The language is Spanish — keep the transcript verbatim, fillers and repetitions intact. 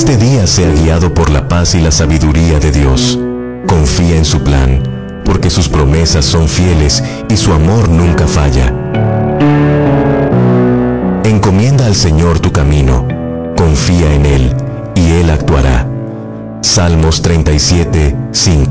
este día sea guiado por la paz y la sabiduría de Dios. Confía en su plan, porque sus promesas son fieles y su amor nunca falla. Encomienda al Señor tu camino, confía en Él y Él actuará. Salmos treinta y siete, cinco.